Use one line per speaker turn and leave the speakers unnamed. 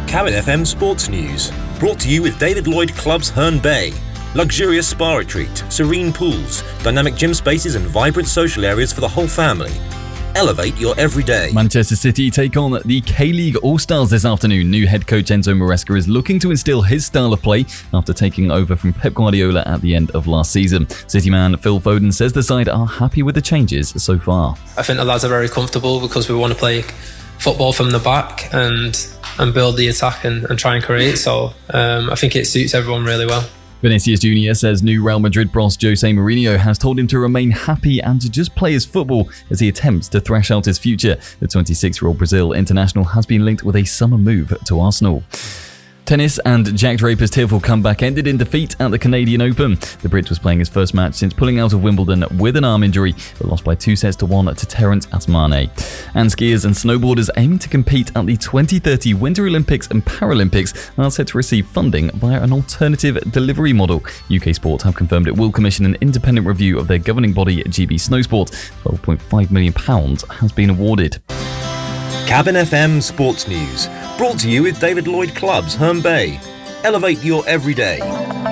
Cabin FM Sports News, brought to you with David Lloyd Clubs Herne Bay. Luxurious spa retreat, serene pools, dynamic gym spaces and vibrant social areas for the whole family. Elevate your everyday.
Manchester City take on the K-League All-Stars this afternoon. New head coach Enzo Maresca is looking to instill his style of play after taking over from Pep Guardiola at the end of last season. City man Phil Foden says the side are happy with the changes so far.
I think the lads are very comfortable because we want to play football from the back and build the attack and try and create. So I think it suits everyone really well.
Vinicius Jr. says new Real Madrid boss Jose Mourinho has told him to remain happy and to just play his football as he attempts to thrash out his future. The 26-year-old Brazil international has been linked with a summer move to Arsenal. Tennis and Jack Draper's tearful comeback ended in defeat at the Canadian Open. The Brit was playing his first match since pulling out of Wimbledon with an arm injury, but lost by 2-1 to Terence Atmane. And skiers and snowboarders aiming to compete at the 2030 Winter Olympics and Paralympics are set to receive funding via an alternative delivery model. UK Sport have confirmed it will commission an independent review of their governing body, GB Snowsport. £12.5 million has been awarded.
Cabin FM Sports News, brought to you with David Lloyd Clubs Herne Bay. Elevate your everyday.